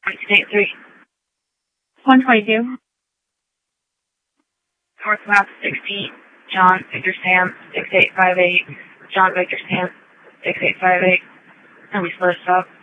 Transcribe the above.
1983. 122. North map 60, John Victor Sam 6858, John Victor Sam 6858, and we split stop.